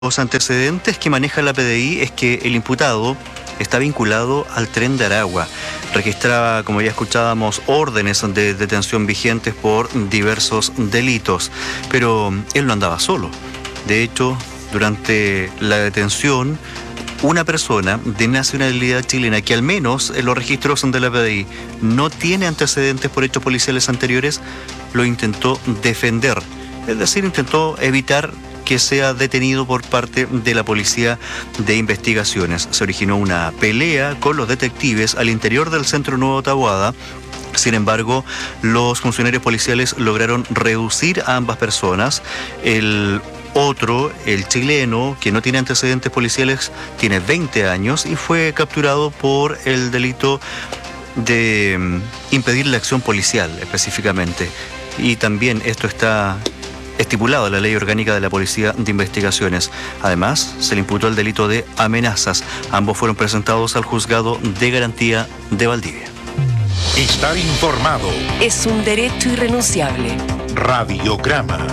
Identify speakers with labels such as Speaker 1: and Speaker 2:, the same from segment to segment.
Speaker 1: Los antecedentes que maneja la PDI es que el imputado está vinculado al Tren de Aragua. Registraba, como ya escuchábamos, órdenes de detención vigentes por diversos delitos, pero él no andaba solo. De hecho, durante la detención, una persona de nacionalidad chilena que al menos en los registros de la PDI no tiene antecedentes por hechos policiales anteriores, lo intentó defender. Es decir, intentó evitar que sea detenido por parte de la Policía de Investigaciones. Se originó una pelea con los detectives al interior del Centro Nuevo Taboada. Sin embargo, los funcionarios policiales lograron reducir a ambas personas. El otro, el chileno, que no tiene antecedentes policiales, tiene 20 años y fue capturado por el delito de impedir la acción policial específicamente. Y también esto está estipulado en la Ley Orgánica de la Policía de Investigaciones. Además, se le imputó el delito de amenazas. Ambos fueron presentados al Juzgado de Garantía de Valdivia.
Speaker 2: Estar informado
Speaker 3: es un derecho irrenunciable.
Speaker 2: Radiograma.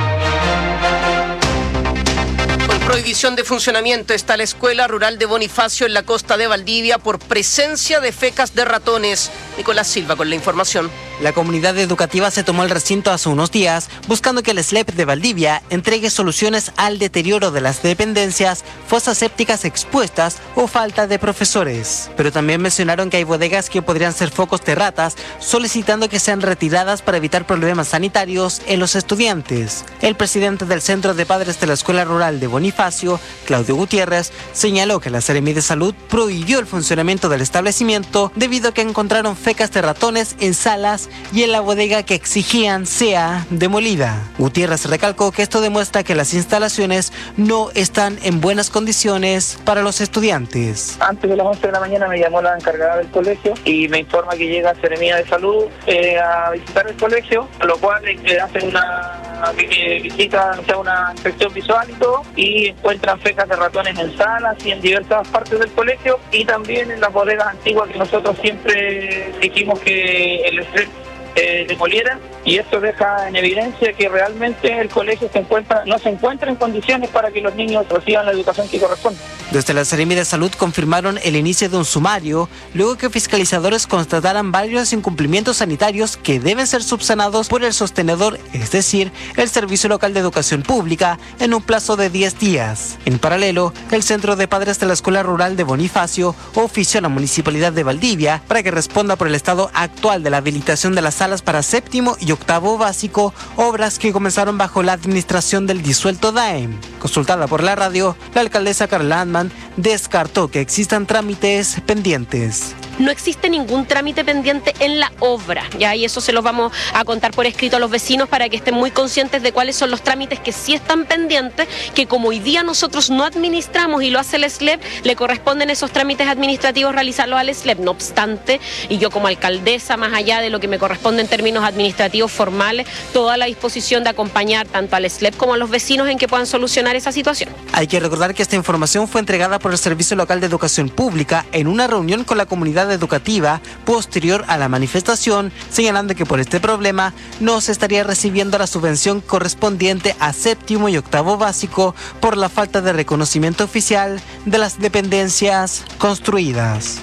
Speaker 4: Con prohibición de funcionamiento está la Escuela Rural de Bonifacio en la costa de Valdivia por presencia de fecas de ratones. Nicolás Silva con la información.
Speaker 5: La comunidad educativa se tomó el recinto hace unos días buscando que el SLEP de Valdivia entregue soluciones al deterioro de las dependencias, fosas sépticas expuestas o falta de profesores. Pero también mencionaron que hay bodegas que podrían ser focos de ratas, solicitando que sean retiradas para evitar problemas sanitarios en los estudiantes. El presidente del Centro de Padres de la Escuela Rural de Bonifacio, Claudio Gutiérrez, señaló que la Seremi de Salud prohibió el funcionamiento del establecimiento debido a que encontraron fecas de ratones en salas y en la bodega que exigían sea demolida. Gutiérrez recalcó que esto demuestra que las instalaciones no están en buenas condiciones para los estudiantes.
Speaker 6: Antes de las 11 de la mañana me llamó la encargada del colegio y me informa que llega Seremía de Salud a visitar el colegio, a lo cual hacen una visita, o sea, una inspección visual y todo, y encuentran fecas de ratones en salas y en diversas partes del colegio y también en las bodegas antiguas que nosotros siempre dijimos que el estrés demolieran, y esto deja en evidencia que realmente el colegio no se encuentra en condiciones para que los niños reciban la educación que corresponde.
Speaker 5: Desde la Seremi de Salud confirmaron el inicio de un sumario luego que fiscalizadores constataran varios incumplimientos sanitarios que deben ser subsanados por el sostenedor, es decir, el Servicio Local de Educación Pública, en un plazo de 10 días. En paralelo, el Centro de Padres de la Escuela Rural de Bonifacio ofició a la Municipalidad de Valdivia para que responda por el estado actual de la habilitación de las salas para séptimo y octavo básico, obras que comenzaron bajo la administración del disuelto DAEM. Consultada por la radio, la alcaldesa Carla Antman descartó que existan trámites pendientes.
Speaker 7: No existe ningún trámite pendiente en la obra, ¿ya? Y eso se los vamos a contar por escrito a los vecinos para que estén muy conscientes de cuáles son los trámites que sí están pendientes, que como hoy día nosotros no administramos y lo hace el SLEP, le corresponden esos trámites administrativos realizarlos al SLEP. No obstante, y yo como alcaldesa, más allá de lo que me corresponde en términos administrativos formales, toda la disposición de acompañar tanto al SLEP como a los vecinos en que puedan solucionar esa situación.
Speaker 5: Hay que recordar que esta información fue entregada por el Servicio Local de Educación Pública en una reunión con la comunidad educativa posterior a la manifestación, señalando que por este problema no se estaría recibiendo la subvención correspondiente a séptimo y octavo básico por la falta de reconocimiento oficial de las dependencias construidas.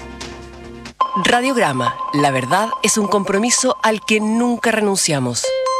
Speaker 3: Radiograma. La verdad es un compromiso al que nunca renunciamos.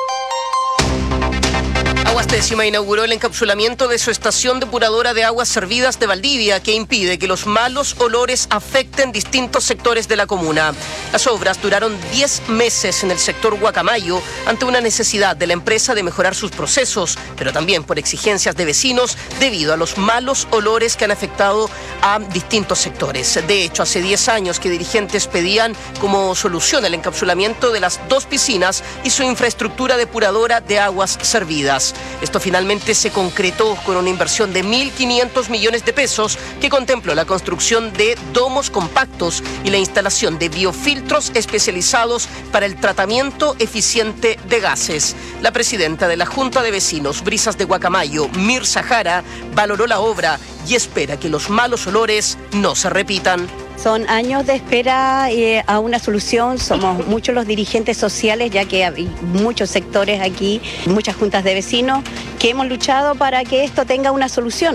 Speaker 4: Aguas Décima inauguró el encapsulamiento de su estación depuradora de aguas servidas de Valdivia, que impide que los malos olores afecten distintos sectores de la comuna. Las obras duraron 10 meses en el sector Guacamayo ante una necesidad de la empresa de mejorar sus procesos, pero también por exigencias de vecinos debido a los malos olores que han afectado a distintos sectores. De hecho, hace 10 años que dirigentes pedían como solución el encapsulamiento de las 2 piscinas y su infraestructura depuradora de aguas servidas. Esto finalmente se concretó con una inversión de 1.500 millones de pesos que contempló la construcción de domos compactos y la instalación de biofiltros especializados para el tratamiento eficiente de gases. La presidenta de la Junta de Vecinos Brisas de Guacamayo, Mirza Jara, valoró la obra y espera que los malos olores no se repitan.
Speaker 8: Son años de espera a una solución. Somos muchos los dirigentes sociales, ya que hay muchos sectores aquí, muchas juntas de vecinos, que que hemos luchado para que esto tenga una solución.